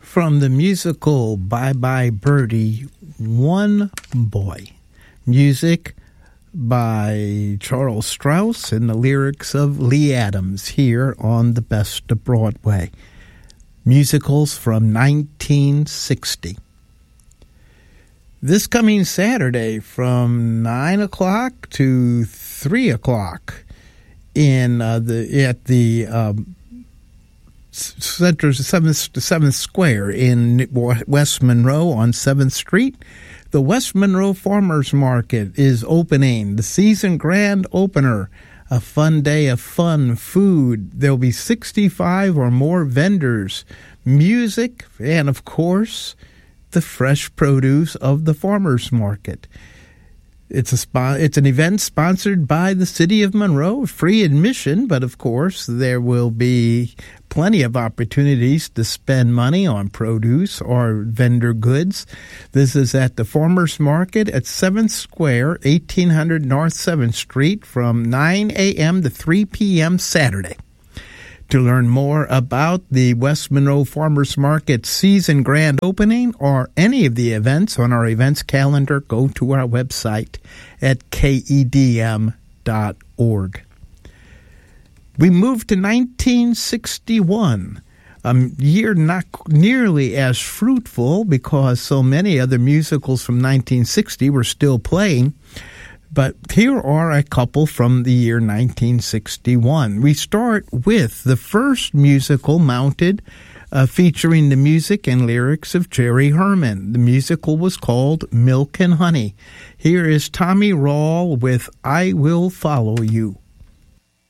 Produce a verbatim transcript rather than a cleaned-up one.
From the musical Bye Bye Birdie, One Boy. Music by Charles Strauss and the lyrics of Lee Adams here on the Best of Broadway. Musicals from nineteen sixty. This coming Saturday from nine o'clock to three o'clock in uh, the at the um, Center seventh, seventh Square in West Monroe on seventh Street. The West Monroe Farmers Market is opening. The season grand opener. A fun day of fun food. There'll be sixty-five or more vendors, music, and of course, the fresh produce of the farmers market. It's a spo- It's an event sponsored by the City of Monroe, free admission, but of course there will be plenty of opportunities to spend money on produce or vendor goods. This is at the Farmers Market at seventh Square, eighteen hundred North seventh Street from nine a.m. to three p.m. Saturday. To learn more about the West Monroe Farmers Market season grand opening or any of the events on our events calendar, go to our website at K E D M dot org. We move to nineteen sixty-one, a year not nearly as fruitful because so many other musicals from nineteen sixty were still playing. But here are a couple from the year nineteen sixty-one. We start with the first musical mounted uh, featuring the music and lyrics of Jerry Herman. The musical was called Milk and Honey. Here is Tommy Rawl with I Will Follow You.